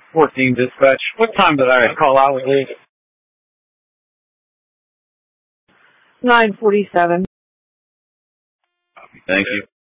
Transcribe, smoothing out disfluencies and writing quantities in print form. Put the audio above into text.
14 dispatch. What time did I call out with you? 9:47. Thank you.